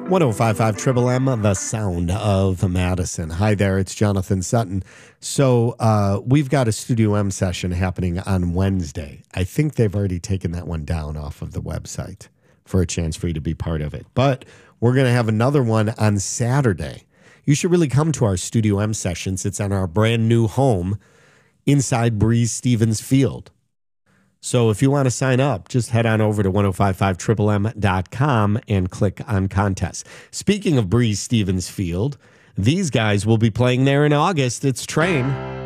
105.5 Triple M, the sound of Madison. Hi there, it's Jonathan Sutton. So we've got a Studio M session happening on Wednesday. I think they've already taken that one down off of the website for a chance for you to be part of it. But we're going to have another one on Saturday. You should really come to our Studio M sessions. It's on our brand new home inside Breeze Stevens Field. So if you want to sign up, just head on over to 1055triplem.com and click on contests. Speaking of Breeze Stevens Field, these guys will be playing there in August. It's Train.